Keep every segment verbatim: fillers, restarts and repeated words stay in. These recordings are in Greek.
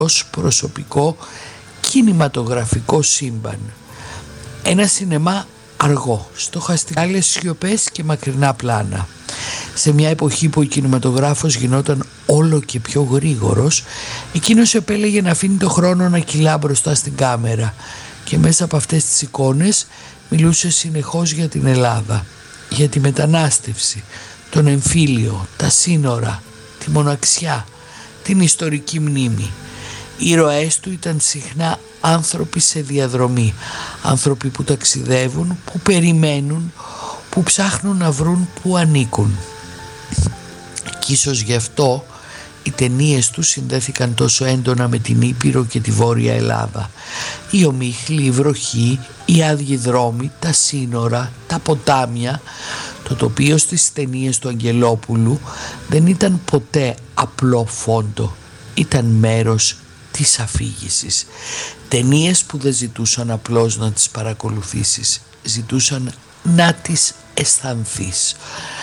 ως προσωπικό κινηματογραφικό σύμπαν. Ένα σινεμά αργό, στοχαστικά άλλες σιωπές και μακρινά πλάνα. Σε μια εποχή που ο κινηματογράφος γινόταν όλο και πιο γρήγορος, εκείνος επέλεγε να αφήνει το χρόνο να κυλά μπροστά στην κάμερα και μέσα από αυτές τις εικόνες μιλούσε συνεχώς για την Ελλάδα, για τη μετανάστευση, τον εμφύλιο, τα σύνορα, τη μοναξιά, την ιστορική μνήμη. Οι ήρωές του ήταν συχνά άνθρωποι σε διαδρομή, άνθρωποι που ταξιδεύουν, που περιμένουν, που ψάχνουν να βρουν που ανήκουν. Και ίσως γι' αυτό οι ταινίες του συνδέθηκαν τόσο έντονα με την Ήπειρο και τη Βόρεια Ελλάδα. Οι ομίχλοι, η βροχή, οι άδειοι δρόμοι, τα σύνορα, τα ποτάμια. Το τοπίο στις ταινίες του Αγγελόπουλου δεν ήταν ποτέ απλό φόντο, ήταν μέρος της αφήγησης. Ταινίες που δεν ζητούσαν απλώς να τις παρακολουθήσεις, ζητούσαν να τις αισθανθείς.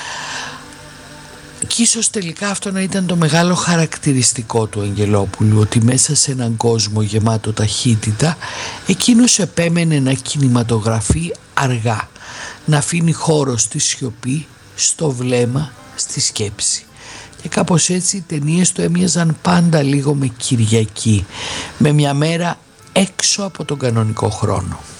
Και ίσως τελικά αυτό να ήταν το μεγάλο χαρακτηριστικό του Αγγελόπουλου, ότι μέσα σε έναν κόσμο γεμάτο ταχύτητα εκείνος επέμενε να κινηματογραφεί αργά, να αφήνει χώρο στη σιωπή, στο βλέμμα, στη σκέψη. Και κάπως έτσι οι ταινίες του έμοιαζαν πάντα λίγο με Κυριακή, με μια μέρα έξω από τον κανονικό χρόνο.